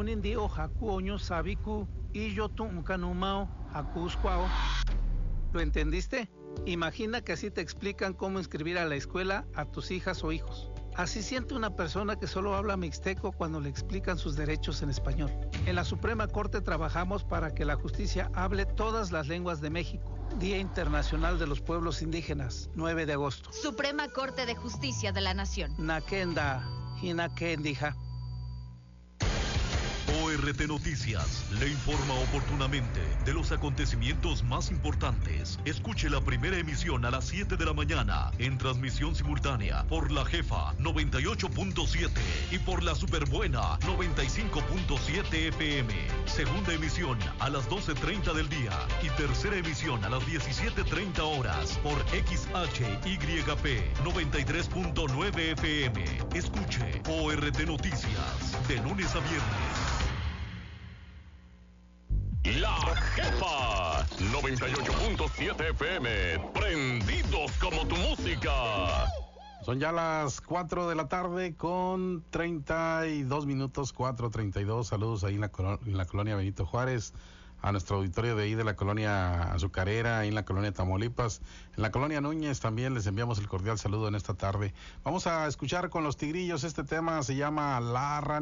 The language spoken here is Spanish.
Unindio Haku Oño Sabiku y yo Tumcanumao Hakuscuao. ¿Lo entendiste? Imagina que así te explican cómo inscribir a la escuela a tus hijas o hijos. Así siente una persona que solo habla mixteco cuando le explican sus derechos en español. En la Suprema Corte trabajamos para que la justicia hable todas las lenguas de México. Día Internacional de los Pueblos Indígenas, 9 de agosto. Suprema Corte de Justicia de la Nación. Nakenda, Hinakendija. ORT Noticias le informa oportunamente de los acontecimientos más importantes. Escuche la primera emisión a las 7 de la mañana en transmisión simultánea por La Jefa 98.7 y por La Superbuena 95.7 FM. Segunda emisión a las 12:30 del día y tercera emisión a las 17:30 horas por XHYP 93.9 FM. Escuche ORT Noticias de lunes a viernes. La Jefa 98.7 FM, prendidos como tu música. Son ya las 4 de la tarde con 32 minutos, 4:32. Saludos ahí en la colonia Benito Juárez, a nuestro auditorio de ahí de la colonia Azucarera, ahí en la colonia Tamaulipas, en la colonia Núñez también les enviamos el cordial saludo en esta tarde. Vamos a escuchar con los Tigrillos, este tema se llama La Ranita.